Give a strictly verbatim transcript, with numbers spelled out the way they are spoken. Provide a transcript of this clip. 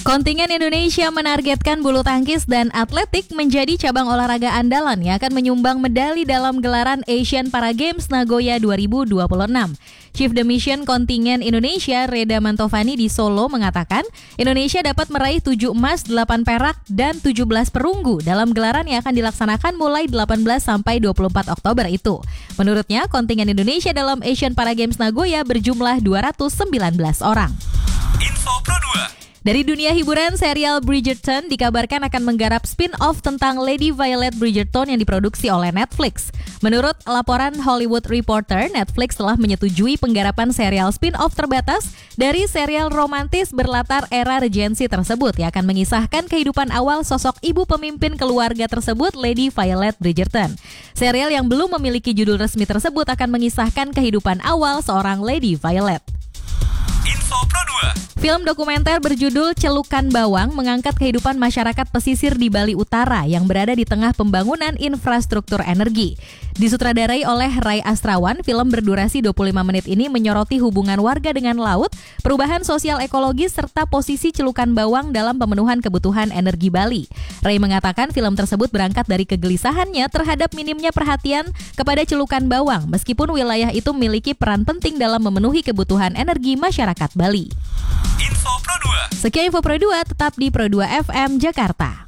Kontingen Indonesia menargetkan bulu tangkis dan atletik menjadi cabang olahraga andalan yang akan menyumbang medali dalam gelaran Asian Para Games Nagoya dua ribu dua puluh enam. Chief the Mission kontingen Indonesia Reda Mantovani di Solo mengatakan Indonesia dapat meraih tujuh emas, delapan perak, dan tujuh belas perunggu dalam gelaran yang akan dilaksanakan mulai delapan belas sampai dua puluh empat Oktober itu. Menurutnya, kontingen Indonesia dalam Asian Para Games Nagoya berjumlah dua ratus sembilan belas orang. Info Pro dua. Dari dunia hiburan, serial Bridgerton dikabarkan akan menggarap spin-off tentang Lady Violet Bridgerton yang diproduksi oleh Netflix. Menurut laporan Hollywood Reporter, Netflix telah menyetujui penggarapan serial spin-off terbatas dari serial romantis berlatar era Regency tersebut yang akan mengisahkan kehidupan awal sosok ibu pemimpin keluarga tersebut, Lady Violet Bridgerton. Serial yang belum memiliki judul resmi tersebut akan mengisahkan kehidupan awal seorang Lady Violet. Info Pro dua. Film dokumenter berjudul Celukan Bawang mengangkat kehidupan masyarakat pesisir di Bali Utara yang berada di tengah pembangunan infrastruktur energi. Disutradarai oleh Ray Astrawan, film berdurasi dua puluh lima menit ini menyoroti hubungan warga dengan laut, perubahan sosial ekologis, serta posisi celukan bawang dalam pemenuhan kebutuhan energi Bali. Ray mengatakan film tersebut berangkat dari kegelisahannya terhadap minimnya perhatian kepada celukan bawang, meskipun wilayah itu memiliki peran penting dalam memenuhi kebutuhan energi masyarakat Bali. Info Pro dua. Sekian Info Pro dua, tetap di Pro dua F M Jakarta.